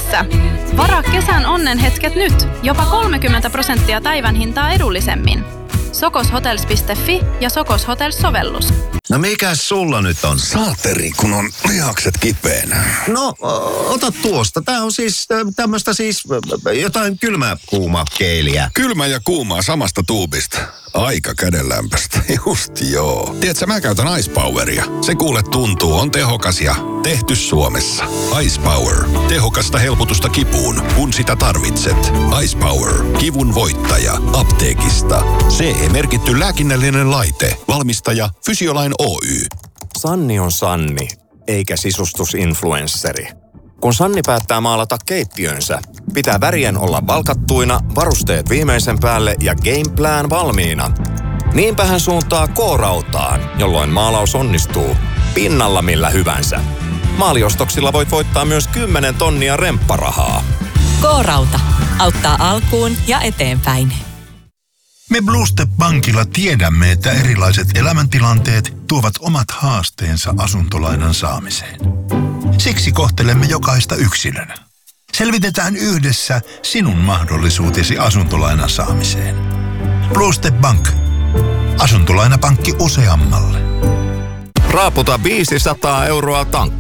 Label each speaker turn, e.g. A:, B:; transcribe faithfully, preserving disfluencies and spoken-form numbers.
A: Missä? Varaa kesän onnenhetket nyt. Jopa kolmekymmentä prosenttia päivän hintaa edullisemmin. sokoshotels piste fi ja Sokos Hotels-sovellus.
B: No mikäs sulla nyt on?
C: Saateri, kun on lihakset kipeänä.
B: No, ota tuosta. Tää on siis tämmöstä siis jotain kylmää kuuma keeliä.
C: Kylmä ja kuumaa samasta tuubista. Aika kädenlämpöstä. Just joo. Tiedätkö, mä käytän Ice Poweria. Se kuule tuntuu, on tehokas ja tehty Suomessa. Ice Power. Tehokasta helpotusta kipuun, kun sitä tarvitset. Ice Power. Kivun voittaja. Apteekista. C E-merkitty lääkinnällinen laite. Valmistaja Fysiolain Oy.
D: Sanni on Sanni, eikä sisustusinfluensseri. Kun Sanni päättää maalata keittiönsä, pitää värien olla valkattuina, varusteet viimeisen päälle ja gameplan valmiina. Niinpä hän suuntaa K-rautaan, jolloin maalaus onnistuu pinnalla millä hyvänsä. Maaliostoksilla voit voittaa myös kymmenen tonnia rempparahaa.
E: K-rauta auttaa alkuun ja eteenpäin.
F: Me Blue Step Bankilla tiedämme, että erilaiset elämäntilanteet tuovat omat haasteensa asuntolainan saamiseen. Siksi kohtelemme jokaista yksilönä. Selvitetään yhdessä sinun mahdollisuutesi asuntolainan saamiseen. Blue Step Bank. Asuntolainapankki useammalle.
D: Raaputa viisisataa euroa tankkaan.